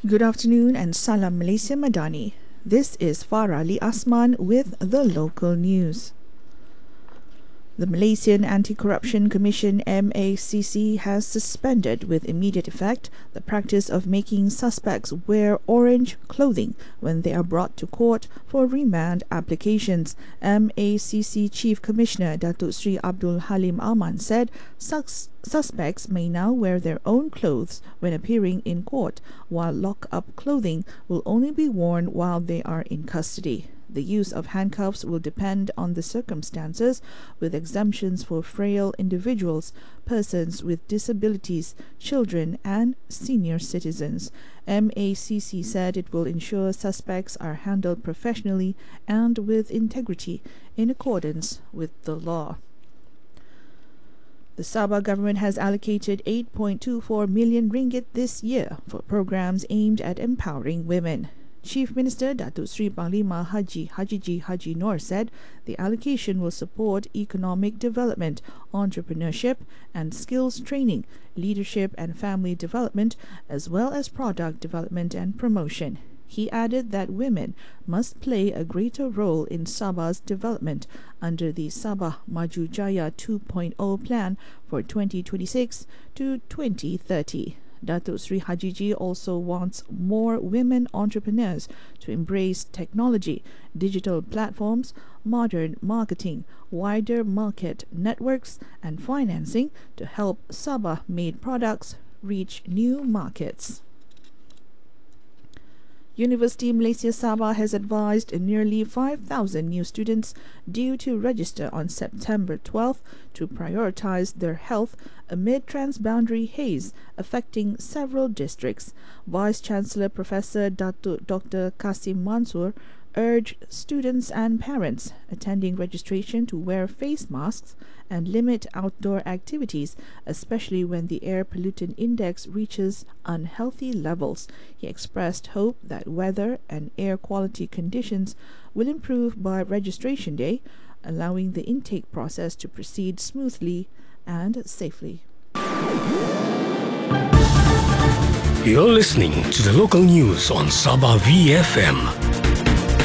Good afternoon and Salam Malaysia Madani. This is Farah Ali Asman with the local news. The Malaysian Anti-Corruption Commission MACC has suspended with immediate effect the practice of making suspects wear orange clothing when they are brought to court for remand applications. MACC Chief Commissioner Datuk Sri Abdul Halim Aman said suspects may now wear their own clothes when appearing in court, while lock-up clothing will only be worn while they are in custody. The use of handcuffs will depend on the circumstances, with exemptions for frail individuals, persons with disabilities, children, and senior citizens. MACC said it will ensure suspects are handled professionally and with integrity in accordance with the law. The Sabah government has allocated 8.24 million ringgit this year for programs aimed at empowering women. Chief Minister Datuk Sri Panglima Haji Noor said the allocation will support economic development, entrepreneurship and skills training, leadership and family development, as well as product development and promotion. He added that women must play a greater role in Sabah's development under the Sabah Maju Jaya 2.0 plan for 2026 to 2030. Datuk Sri Hajiji also wants more women entrepreneurs to embrace technology, digital platforms, modern marketing, wider market networks, and financing to help Sabah-made products reach new markets. University Malaysia Sabah has advised nearly 5,000 new students due to register on September 12th to prioritize their health amid transboundary haze affecting several districts. Vice-Chancellor Professor Dr. Kasim Mansur urged students and parents attending registration to wear face masks and limit outdoor activities, especially when the air pollutant index reaches unhealthy levels. He expressed hope that weather and air quality conditions will improve by registration day, allowing the intake process to proceed smoothly and safely. You're listening to the local news on Sabah VFM.